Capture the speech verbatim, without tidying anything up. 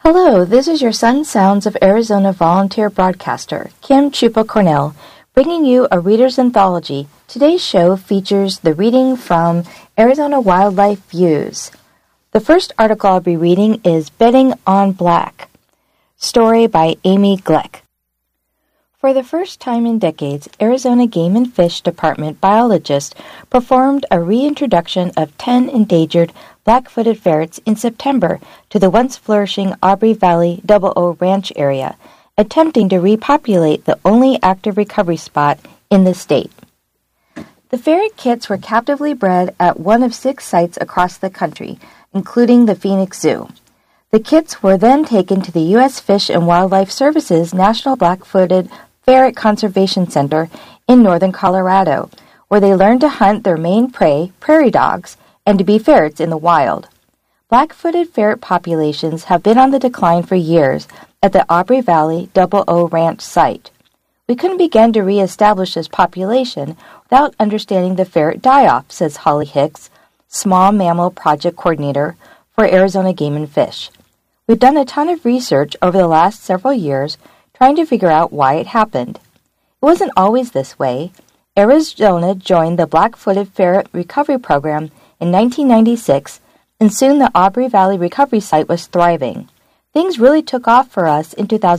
Hello, this is your Sun Sounds of Arizona volunteer broadcaster, Kim Chupa Cornell, bringing you a reader's anthology. Today's show features the reading from Arizona Wildlife Views. The first article I'll be reading is Betting on Black, story by Amy Gleck. For the first time in decades, Arizona Game and Fish Department biologists performed a reintroduction of ten endangered black-footed ferrets in September to the once-flourishing Aubrey Valley Double O Ranch area, attempting to repopulate the only active recovery spot in the state. The ferret kits were captively bred at one of six sites across the country, including the Phoenix Zoo. The kits were then taken to the U S Fish and Wildlife Service's National Black-Footed Ferret Conservation Center in northern Colorado, where they learned to hunt their main prey, prairie dogs, and to be ferrets in the wild. Black-footed ferret populations have been on the decline for years at the Aubrey Valley Double O Ranch site. We couldn't begin to reestablish this population without understanding the ferret die-off, says Holly Hicks, Small Mammal Project Coordinator for Arizona Game and Fish. We've done a ton of research over the last several years trying to figure out why it happened. It wasn't always this way. Arizona joined the Black-Footed Ferret Recovery Program in nineteen ninety-six, and soon the Aubrey Valley Recovery Site was thriving. Things really took off for us in two thousand